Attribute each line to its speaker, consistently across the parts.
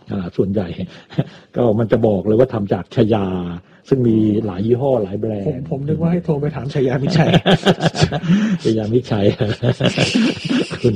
Speaker 1: ส่วนใหญ่ ก็มันจะบอกเลยว่าทำจากชยาซึ่งมีหลายยี่ห้อหลายแบรนด์
Speaker 2: ผมนึกว่าให้โทรไปถามชยามิชัย
Speaker 1: ชยามิชัย คุณ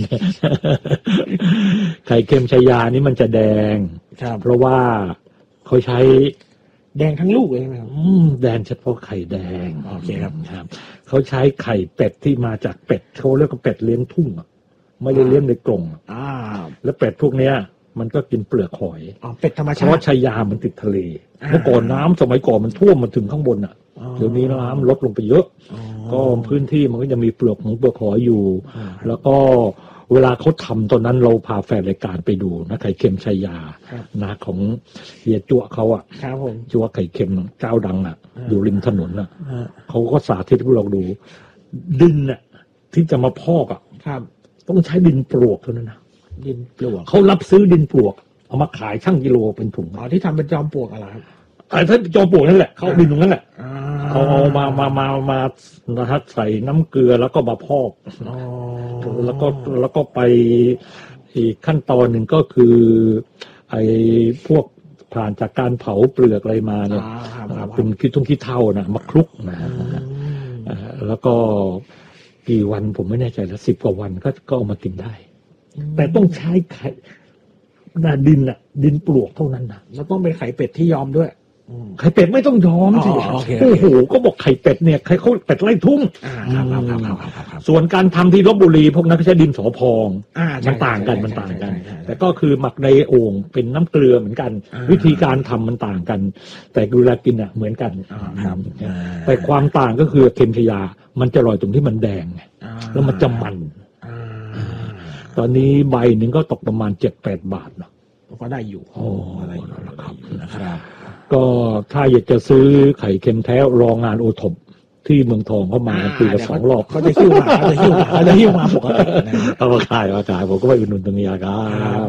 Speaker 1: ไข่เค็มชยานี่มันจะแดงเพราะว่าเขาใช้
Speaker 2: แดงทั้งลูกเลยไหมครับ
Speaker 1: แดงเฉพาะไข่แดง
Speaker 2: โอเคครับ
Speaker 1: เขาใช้ไข่เป็ดที่มาจากเป็ดเขาเรียกว่าเป็ดเลี้ยงทุ่งไม่ได้เลี้ยงในกรงแล้วเป็ดพวกเนี้ยมันก็กินเปลือกหอย
Speaker 2: เป็ดธรรมชาติ
Speaker 1: เพราะชายามันติดทะเลเมื่อก่อนน้ำสมัยก่อนมันท่วมมาถึงข้างบนเดี๋ยวนี้น้ำลดลงไปเยอะก็พื้นที่มันก็จะมีเปลือกหอยอยู่แล้วก็เวลาเขาทำตอนนั้นเราพาแฟนรายการไปดูนะไข่เค็มชายานาของเฮียจั่วเขาจั่วไข่เค็มเจ้าดังอยู่ริมถนนเขาก็สาธิตให้พวกเราดูดินที่จะมาพอกต้องใช้ดินปลวกเท่านั้นนะ
Speaker 2: ดินปลวก
Speaker 1: เขารับซื้อดินปลวกเอามาขายช่างกิโลเป็นถุง
Speaker 2: ที่ทำเป็นจอมปลวกอะไรครับ
Speaker 1: ถ้าจอมปลวกนั่นแหละเขาดินตรงนั้นแหละเอามานะครับใส่น้ำเกลือแล้วก็มาพอกแล้วก็ไปอีกขั้นตอนหนึ่งก็คือไอ้พวกผ่านจากการเผาเปลือกอะไรมาเนี่ยเป็นขี้เถ้านะมาคลุกนะแล้วก็กี่วันผมไม่แน่ใจแล้ว10 กว่าวันก็เอามากินได้แต่ต้องใช้ไข่ดินปลวกเท่านั้นนะ
Speaker 2: แล้วต้องเป็นไข่เป็ดที่ยอมด้วย
Speaker 1: ไข่เป็ดไม่ต้องยอมสิโอ้โหก็บอกไข่เป็ดเนี่ยไข่เขาเป็ดไล่ทุ่งส่วนการทำที่ลพบุรีพวกนั้นก็ใช้ดินสอพองมันต่างกันแต่ก็คือหมักในโอ่งเป็นน้ำเกลือเหมือนกันวิธีการทำมันต่างกันแต่เวลากินเหมือนกันแต่ความต่างก็คือเค็มชยามันจะอร่อยตรงที่มันแดงแล้วมันจะมันตอนนี้ใบหนึ่งก็ตกประมาณ 7-8 บาทเนาะ
Speaker 2: ก็ได้อยู่
Speaker 1: อะไรนะครับก็ถ้าอยากจะซื้อไข่เค็มแท้รองานโอท็อปที่เมืองทองเข้ามาปีละ2 รอบ
Speaker 2: เขาจะหิ้วมาปกติ
Speaker 1: เอามาขายผมก็ไปอุดหนุนตรงนี้ครับ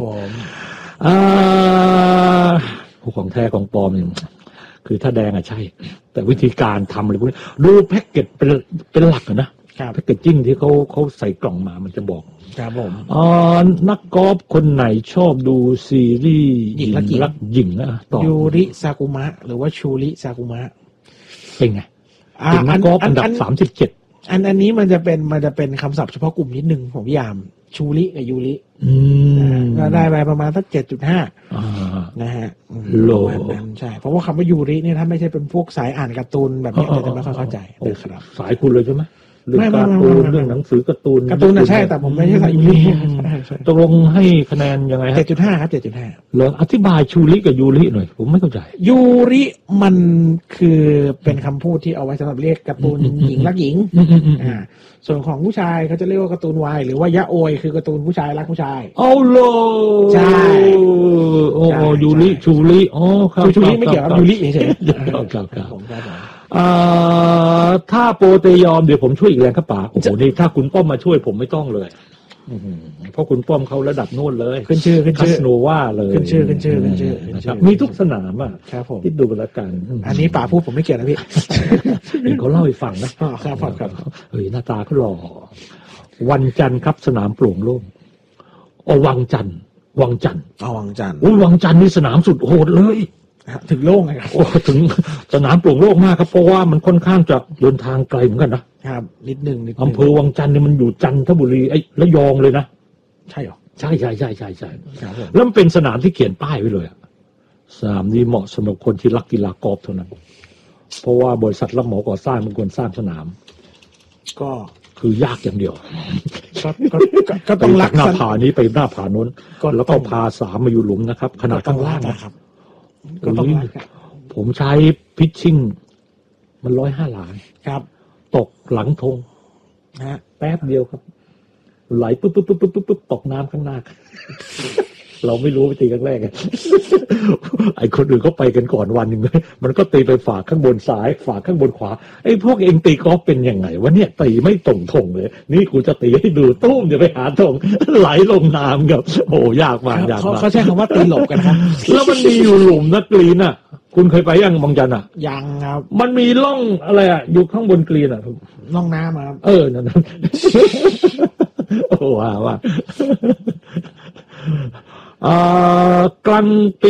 Speaker 1: ผู้ของแท้ของปลอมคือถ้าแดงใช่แต่วิธีการทำอะไรพวกนี้ดูแพ็กเกจเป็นหลักนะแพ็กเกจจิ้งที่เขาใส่กล่องมามันจะบอก
Speaker 2: ครับผม
Speaker 1: นักกอล์ฟคนไหนชอบดูซีรีส์หญิงรักหญิงต่อ
Speaker 2: ยูริซากุมะหรือว่าชูริซากุมะ
Speaker 1: เป็นไงเป็นนักกอล์ฟอันดับ37
Speaker 2: อันนี้มันจะเป็นคำศัพท์เฉพาะกลุ่มนิดนึงของพี่ยามชูริกับยูริก็ได้ไปประมาณสัก 7.5 นะฮะ
Speaker 1: โล
Speaker 2: ใช่เพราะว่าคำว่ายูริเนี่ยถ้าไม่ใช่เป็นพวกสายอ่านการ์ตูนแบบนี้จะไม่ค่อยเข้าใจ
Speaker 1: นะครับสายคุณเลยใช่ไหมเรื่องการ์ตูนเรื่องหนังสือการ์ตูน
Speaker 2: ใช่แต่ผมไม่ใช่สายยูริ
Speaker 1: ตกลงให้คะแนนยังไงฮะ
Speaker 2: 7.5 ครับ 7.5
Speaker 1: เหรออธิบายชูริกับยูริหน่อยผมไม่เข้าใจ
Speaker 2: ยูริมันคือเป็นคำพูดที่เอาไว้สำหรับเรียกการ์ตูนหญิงรักหญิงส่วนของผู้ชายเขาจะเรียกว่าการ์ตูนวายหรือว่ายะโอยคือการ์ตูนผู้ชายรักผู้ชาย
Speaker 1: เอาโล
Speaker 2: ใช่
Speaker 1: โอ้ยูริชูริอ๋อครับ
Speaker 2: ชูริไม่เกี่ยวกับยูริเฉย
Speaker 1: ๆครับถ้าโปรเตยอมเดี๋ยวผมช่วยอีกแรงครับป๋าโอ้โหนี่ถ้าคุณป้อมมาช่วยผมไม่ต้องเลยเพราะคุณป้อมเขาระดับโน่นเลย
Speaker 2: ขึ้นชื่อ
Speaker 1: คัสโนวาเลย
Speaker 2: ขึ้นชื่อ
Speaker 1: มีทุกสนาม
Speaker 2: ครับผม
Speaker 1: ที่ดูกันละกัน
Speaker 2: อันนี้ป๋าพูดผมไม่เกี่ยวนะพี่
Speaker 1: เขาเล่าให้ฟัง
Speaker 2: นะครับ
Speaker 1: เฮ้ยหน้าตาเขาหล่อวันจันทร์ครับสนามโปร่งโล่งวังจันทร์วังจันทร์วังจันทร์นี่สนามสุดโหดเลย
Speaker 2: ถึงโล่งไงครับ
Speaker 1: ถึงสนามโปร่งโล่งมากครับเพราะว่ามันค่อนข้างจะเดินทางไกลเหมือนกัน
Speaker 2: นะครับนิดนึง
Speaker 1: อำเภอวังจันทร์เนี่ยมันอยู่จันทบุรีระยองเลยนะ
Speaker 2: ใช่หรอ
Speaker 1: ใช่แล้วมันเป็นสนามที่เขียนป้ายไว้เลยสนามนี้เหมาะสำหรับคนที่รักกีฬากอล์ฟเท่านั้นเพราะว่าบริษัทรับเหมาก่อสร้างมันควรสร้างสนาม
Speaker 2: ก็
Speaker 1: คือยากอย่างเดียว
Speaker 2: ก็ต้องรัก
Speaker 1: หน้าผานี้ไปหน้าผาโน้นแล้วก็พา3มาอยู่หลุมนะครับขนาดข้างล่าง
Speaker 2: นะครับก็ต้อง
Speaker 1: ผมใช้พิชชิ่งมัน105 หลา
Speaker 2: ครับ
Speaker 1: ตกหลังธงแป๊บเดียวครับไหลปุ๊บตกน้ำข้างหน้าเราไม่รู้ไปตีครั้งแรกไอ้คนอื่นเขาไปกันก่อนวันนึงมันก็ตีไปฝากข้างบนซ้ายฝากข้างบนขวาไอ้พวกเองตีกอล์ฟเป็นยังไงวะเนี่ยตีไม่ตรงธงเลยนี่กูจะตีให้ดูตุ้มเดี๋ยวไปหาธงไหลลงน้ำครับโอ้ยากมาก
Speaker 2: เขาใช้คำว่าตีหลบกันครับ
Speaker 1: แล้วมันมีอยู่หลุมนักกรีนคุณเคยไปยังบางจัน
Speaker 2: ยังครับ
Speaker 1: มันมีร่องอะไรอยู่ข้างบนกรีน
Speaker 2: ร่องน้ำครับ
Speaker 1: นั่นโอ้ว่า กลางปี